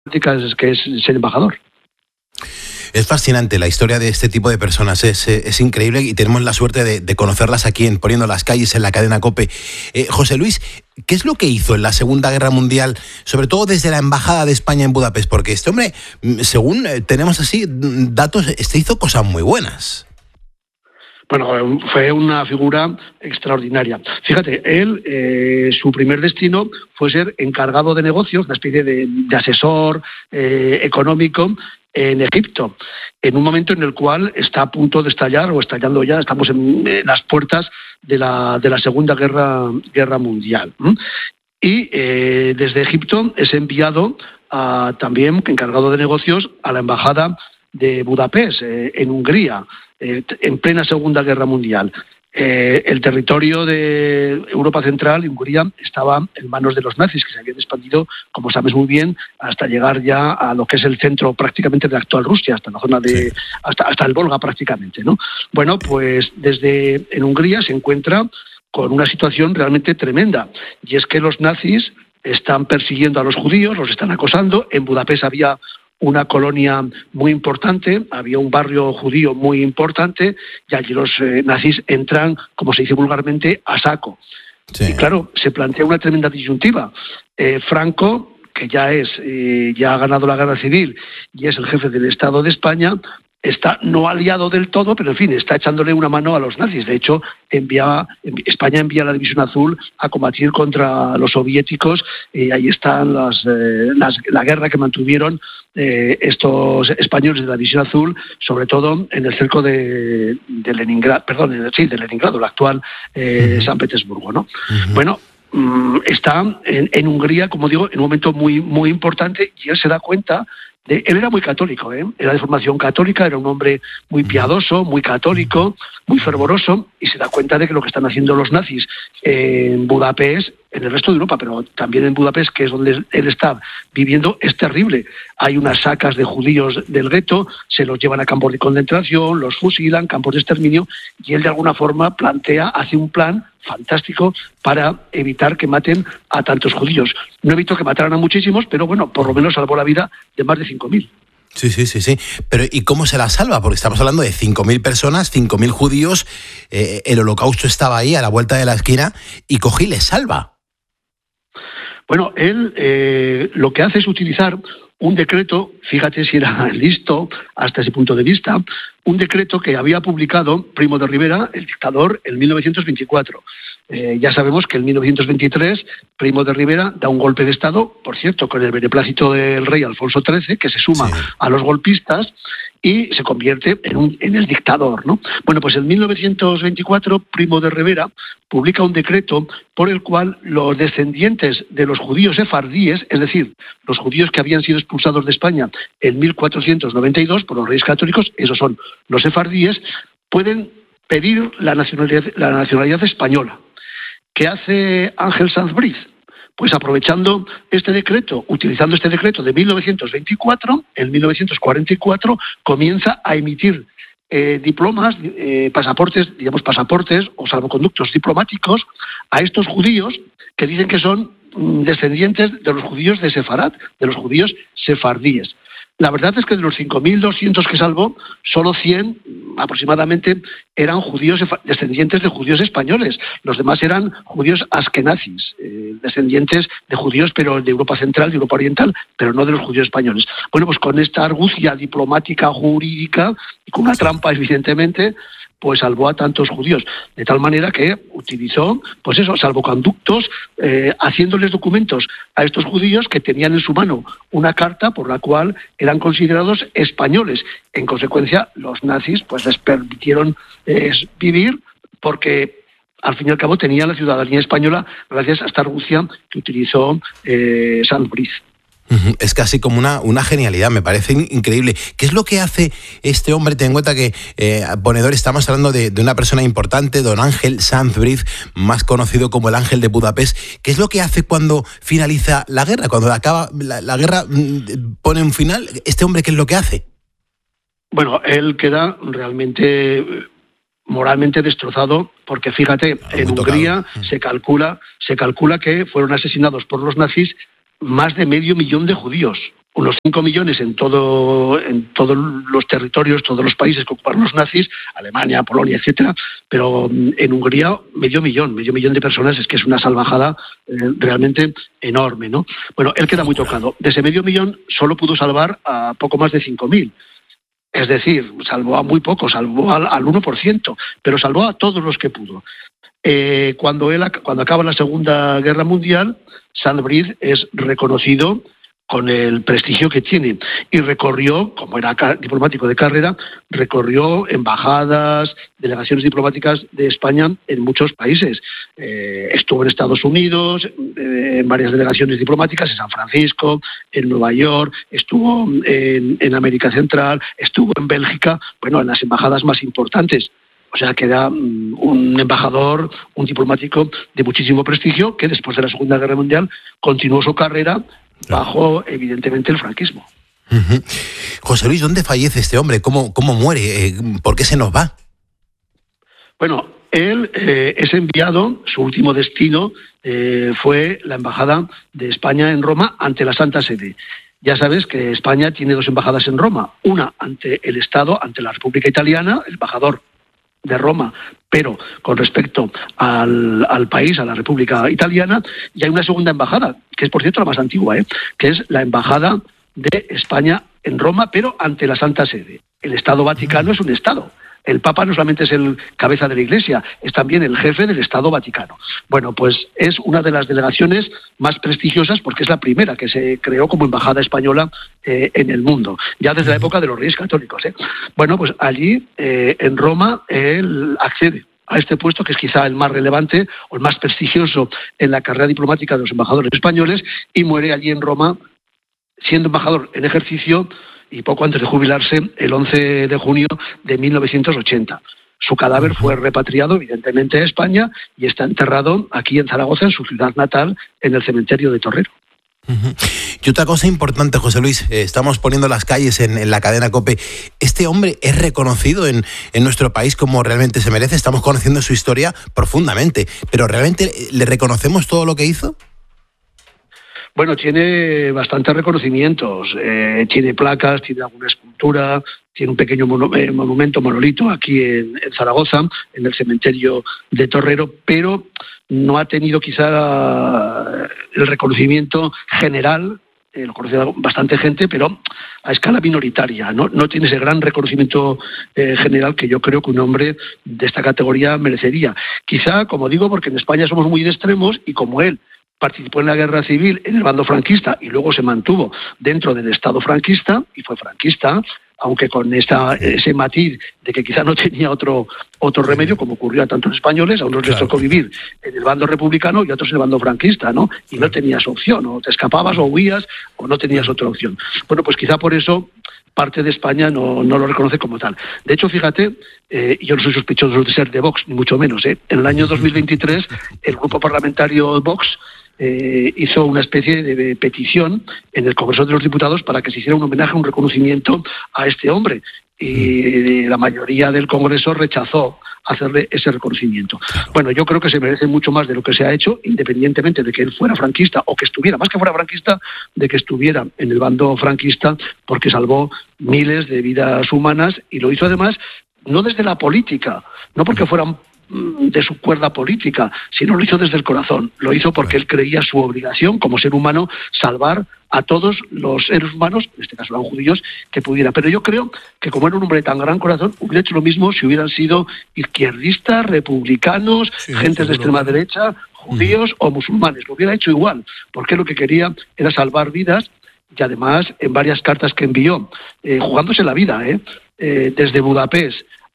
es que es ser embajador. Es fascinante la historia de este tipo de personas, es increíble y tenemos la suerte de conocerlas aquí en Poniendo las Calles en la cadena COPE. José Luis, ¿qué es lo que hizo en la Segunda Guerra Mundial, sobre todo desde la Embajada de España en Budapest? Porque este hombre, según tenemos así datos, hizo cosas muy buenas. Bueno, fue una figura extraordinaria. Fíjate, él, su primer destino fue ser encargado de negocios, una especie de asesor económico en Egipto, en un momento en el cual está a punto de estallar, o estallando ya, estamos en las puertas de la Segunda Guerra Mundial. Y desde Egipto es enviado también, encargado de negocios, a la Embajada de Budapest, en Hungría, en plena Segunda Guerra Mundial. El territorio de Europa Central y Hungría estaba en manos de los nazis, que se habían expandido, como sabes muy bien, hasta llegar ya a lo que es el centro prácticamente de la actual Rusia, hasta la zona de hasta el Volga prácticamente, ¿no? Bueno, pues en Hungría se encuentra con una situación realmente tremenda, y es que los nazis están persiguiendo a los judíos, los están acosando. En Budapest había una colonia muy importante, había un barrio judío muy importante, y allí los nazis entran, como se dice vulgarmente, a saco. Sí. Y claro, se plantea una tremenda disyuntiva. Franco, que ya ha ganado la guerra civil y es el jefe del Estado de España, está no aliado del todo, pero en fin, está echándole una mano a los nazis. De hecho, España envía la División Azul a combatir contra los soviéticos, y ahí están la guerra que mantuvieron estos españoles de la División Azul, sobre todo en el cerco de Leningrado, de Leningrado, el actual San Petersburgo, ¿no? Bueno, está en Hungría, como digo, en un momento muy, muy importante, y él se da cuenta. Él era muy católico, era de formación católica, era un hombre muy piadoso, muy católico, muy fervoroso, y se da cuenta de que lo que están haciendo los nazis en Budapest, en el resto de Europa, pero también en Budapest, que es donde él está viviendo, es terrible. Hay unas sacas de judíos del gueto, se los llevan a campos de concentración, los fusilan, campos de exterminio, y él de alguna forma hace un plan fantástico para evitar que maten a tantos judíos. No evitó que mataran a muchísimos, pero bueno, por lo menos salvó la vida de más de 5.000. Sí. Pero ¿y cómo se la salva? Porque estamos hablando de 5.000 personas, 5.000 judíos, el holocausto estaba ahí a la vuelta de la esquina, y coge y les salva. Bueno, él lo que hace es utilizar un decreto, fíjate si era listo hasta ese punto de vista, un decreto que había publicado Primo de Rivera, el dictador, en 1924. Ya sabemos que en 1923 Primo de Rivera da un golpe de Estado, por cierto, con el beneplácito del rey Alfonso XIII, que se suma a los golpistas y se convierte en el dictador, ¿no? Bueno, pues en 1924 Primo de Rivera publica un decreto por el cual los descendientes de los judíos sefardíes, es decir, los judíos que habían sido expulsados de España en 1492 por los reyes católicos, esos son los sefardíes, pueden pedir la nacionalidad española. ¿Qué hace Ángel Sanz Briz? Pues aprovechando este decreto, utilizando este decreto de 1924, en 1944 comienza a emitir diplomas, pasaportes o salvoconductos diplomáticos a estos judíos que dicen que son descendientes de los judíos de Sefarat, de los judíos sefardíes. La verdad es que de los 5.200 que salvó, solo 100 aproximadamente eran judíos descendientes de judíos españoles. Los demás eran judíos askenazis, descendientes de judíos, pero de Europa Central, de Europa Oriental, pero no de los judíos españoles. Bueno, pues con esta argucia diplomática, jurídica, y con una trampa, evidentemente, pues salvó a tantos judíos, de tal manera que utilizó, pues eso, salvoconductos, haciéndoles documentos a estos judíos que tenían en su mano una carta por la cual eran considerados españoles. En consecuencia, los nazis pues les permitieron vivir, porque al fin y al cabo tenían la ciudadanía española gracias a esta argucia que utilizó Sanz Briz. Es casi como una genialidad, me parece increíble. ¿Qué es lo que hace este hombre? Ten en cuenta que, Ponedor, estamos hablando de una persona importante, don Ángel Sanz Briz, más conocido como el Ángel de Budapest. ¿Qué es lo que hace cuando finaliza la guerra? Cuando acaba la guerra, pone un final. ¿Este hombre qué es lo que hace? Bueno, él queda realmente moralmente destrozado, porque fíjate, en Hungría se calcula que fueron asesinados por los nazis más de 500.000 de judíos. unos 5 millones en todos los territorios, todos los países que ocuparon los nazis, Alemania, Polonia, etcétera, pero en Hungría medio millón de personas. Es que es una salvajada realmente enorme, ¿no? Bueno, él queda muy tocado. De ese medio millón solo pudo salvar a poco más de 5.000. Es decir, salvó a muy poco, salvó al 1%, pero salvó a todos los que pudo. Cuando acaba la Segunda Guerra Mundial, Saint-Brieuc es reconocido con el prestigio que tiene, y recorrió, como era diplomático de carrera, recorrió embajadas, delegaciones diplomáticas de España en muchos países. Estuvo en Estados Unidos, en varias delegaciones diplomáticas, en San Francisco, en Nueva York, estuvo en América Central, estuvo en Bélgica, bueno, en las embajadas más importantes. O sea, que era un embajador, un diplomático de muchísimo prestigio, que después de la Segunda Guerra Mundial continuó su carrera bajo, evidentemente, el franquismo. Uh-huh. José Luis, ¿dónde fallece este hombre? ¿Cómo muere? ¿Por qué se nos va? Bueno, él es enviado, su último destino fue la Embajada de España en Roma ante la Santa Sede. Ya sabes que España tiene 2 embajadas en Roma, una ante el Estado, ante la República Italiana, el embajador de Roma, pero con respecto al país, a la República Italiana, y hay una segunda embajada, que es por cierto la más antigua, que es la Embajada de España en Roma, pero ante la Santa Sede. El Estado Vaticano es un Estado. El Papa no solamente es el cabeza de la Iglesia, es también el jefe del Estado Vaticano. Bueno, pues es una de las delegaciones más prestigiosas porque es la primera que se creó como embajada española en el mundo, ya desde la época de los Reyes Católicos. Bueno, pues allí, en Roma, él accede a este puesto, que es quizá el más relevante o el más prestigioso en la carrera diplomática de los embajadores españoles, y muere allí en Roma, siendo embajador en ejercicio, y poco antes de jubilarse, el 11 de junio de 1980. Su cadáver fue repatriado, evidentemente, a España y está enterrado aquí en Zaragoza, en su ciudad natal, en el cementerio de Torrero. Uh-huh. Y otra cosa importante, José Luis, estamos poniendo las calles en la cadena COPE. ¿Este hombre es reconocido en nuestro país como realmente se merece? Estamos conociendo su historia profundamente, pero ¿realmente le reconocemos todo lo que hizo? Bueno, tiene bastantes reconocimientos, tiene placas, tiene alguna escultura, tiene un pequeño monumento, monolito, aquí en Zaragoza, en el cementerio de Torrero, pero no ha tenido quizá el reconocimiento general. Lo conoce bastante gente, pero a escala minoritaria. No tiene ese gran reconocimiento general que yo creo que un hombre de esta categoría merecería. Quizá, como digo, porque en España somos muy de extremos, y como él participó en la guerra civil en el bando franquista y luego se mantuvo dentro del Estado franquista y fue franquista, aunque con ese matiz de que quizá no tenía otro remedio, como ocurrió a tantos españoles. A unos les tocó vivir en el bando republicano y a otros en el bando franquista, ¿no? Y no tenías opción, o te escapabas o huías o no tenías otra opción. Bueno, pues quizá por eso parte de España no lo reconoce como tal. De hecho, fíjate, yo no soy sospechoso de ser de Vox, ni mucho menos. En el año 2023, el grupo parlamentario Vox hizo una especie de petición en el Congreso de los Diputados para que se hiciera un homenaje, un reconocimiento a este hombre. Y la mayoría del Congreso rechazó hacerle ese reconocimiento. Bueno, yo creo que se merece mucho más de lo que se ha hecho, independientemente de que él fuera franquista o que estuviera, más que fuera franquista, de que estuviera en el bando franquista, porque salvó miles de vidas humanas y lo hizo además no desde la política, no porque fueran de su cuerda política, sino lo hizo desde el corazón. Lo hizo porque él creía su obligación como ser humano salvar a todos los seres humanos, en este caso eran judíos, que pudiera. Pero yo creo que como era un hombre de tan gran corazón, hubiera hecho lo mismo si hubieran sido izquierdistas, republicanos, gentes de extrema derecha, judíos o musulmanes. Lo hubiera hecho igual, porque lo que quería era salvar vidas, y además en varias cartas que envió, jugándose la vida, desde Budapest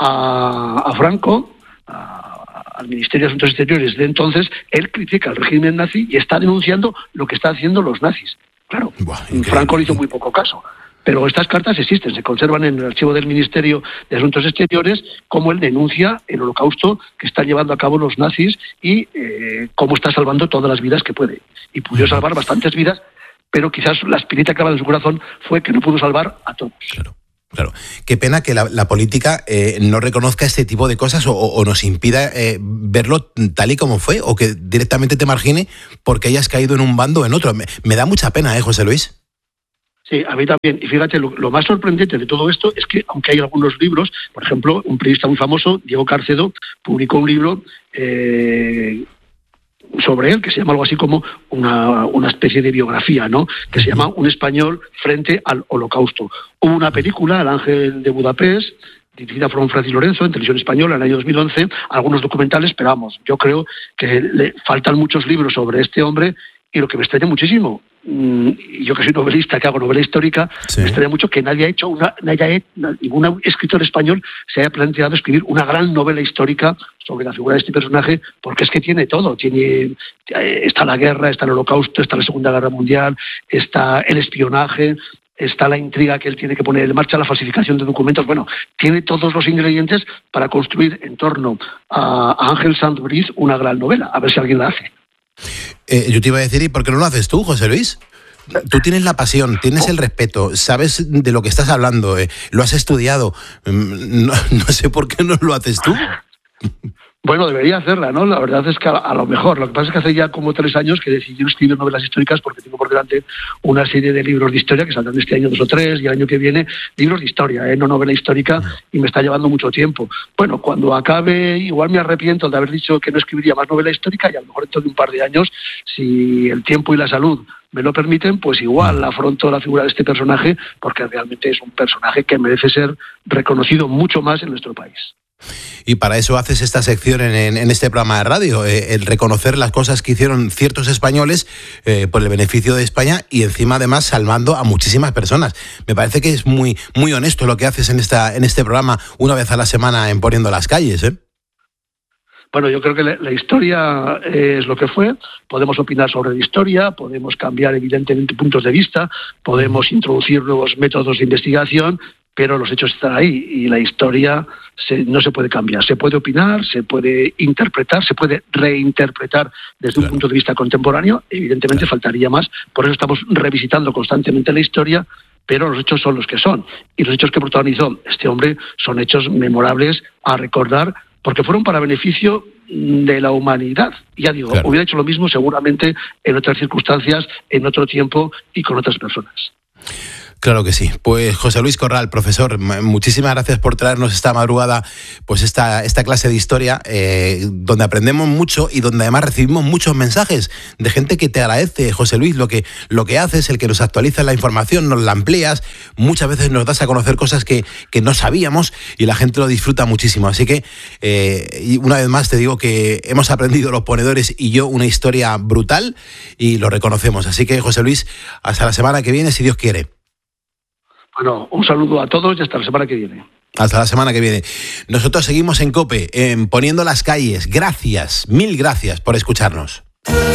a Franco, al Ministerio de Asuntos Exteriores de entonces, él critica al régimen nazi y está denunciando lo que están haciendo los nazis. Claro, Franco le hizo muy poco caso, pero estas cartas existen, se conservan en el archivo del Ministerio de Asuntos Exteriores, como él denuncia el holocausto que están llevando a cabo los nazis y cómo está salvando todas las vidas que puede. Y pudo salvar bastantes vidas, pero quizás la espinita clavada en su corazón fue que no pudo salvar a todos. Claro, qué pena que la política no reconozca este tipo de cosas o nos impida verlo tal y como fue, o que directamente te margine porque hayas caído en un bando o en otro. Me da mucha pena, José Luis. Sí, a mí también. Y fíjate, lo más sorprendente de todo esto es que, aunque hay algunos libros, por ejemplo, un periodista muy famoso, Diego Carcedo, publicó un libro sobre él, que se llama algo así como una especie de biografía, ¿no? Que se llama Un español frente al Holocausto. Hubo una película, El ángel de Budapest, dirigida por Francis Lorenzo, en Televisión Española, en el año 2011, algunos documentales, pero vamos, yo creo que le faltan muchos libros sobre este hombre, y lo que me extraña muchísimo, yo que soy novelista, que hago novela histórica, sí, me extraña mucho que ningún escritor español se haya planteado escribir una gran novela histórica sobre la figura de este personaje, porque es que tiene todo. Está la guerra, está el Holocausto, está la Segunda Guerra Mundial, está el espionaje, está la intriga que él tiene que poner en marcha, la falsificación de documentos. Bueno, tiene todos los ingredientes para construir en torno a Ángel Sanz Briz una gran novela. A ver si alguien la hace. Yo te iba a decir, ¿y por qué no lo haces tú, José Luis? Tú tienes la pasión, tienes el respeto, sabes de lo que estás hablando, lo has estudiado. No sé por qué no lo haces tú. Bueno, debería hacerla, ¿no? La verdad es que a lo mejor. Lo que pasa es que hace ya como 3 años que decidí escribir novelas históricas, porque tengo por delante una serie de libros de historia que saldrán este año 2 o 3, y el año que viene libros de historia, no novela histórica, y me está llevando mucho tiempo. Bueno, cuando acabe, igual me arrepiento de haber dicho que no escribiría más novela histórica, y a lo mejor dentro de un par de años, si el tiempo y la salud me lo permiten, pues igual afronto la figura de este personaje, porque realmente es un personaje que merece ser reconocido mucho más en nuestro país. Y para eso haces esta sección en este programa de radio, el reconocer las cosas que hicieron ciertos españoles por el beneficio de España, y encima además salvando a muchísimas personas. Me parece que es muy, muy honesto lo que haces en este programa una vez a la semana en Poniendo las Calles, ¿eh? Bueno, yo creo que la historia es lo que fue. Podemos opinar sobre la historia, podemos cambiar evidentemente puntos de vista, podemos introducir nuevos métodos de investigación, pero los hechos están ahí, y la historia no se puede cambiar. Se puede opinar, se puede interpretar, se puede reinterpretar desde un punto de vista contemporáneo. Evidentemente faltaría más, por eso estamos revisitando constantemente la historia, pero los hechos son los que son. Y los hechos que protagonizó este hombre son hechos memorables a recordar, porque fueron para beneficio de la humanidad. Ya digo, hubiera hecho lo mismo seguramente en otras circunstancias, en otro tiempo y con otras personas. Claro que sí. Pues José Luis Corral, profesor, muchísimas gracias por traernos esta madrugada pues esta clase de historia, donde aprendemos mucho y donde además recibimos muchos mensajes de gente que te agradece, José Luis, lo que haces, el que nos actualiza la información, nos la amplías, muchas veces nos das a conocer cosas que no sabíamos, y la gente lo disfruta muchísimo. Así que, una vez más te digo que hemos aprendido los ponedores y yo una historia brutal, y lo reconocemos. Así que, José Luis, hasta la semana que viene, si Dios quiere. Bueno, un saludo a todos y hasta la semana que viene. Hasta la semana que viene. Nosotros seguimos en COPE, en Poniendo las Calles. Gracias, mil gracias por escucharnos.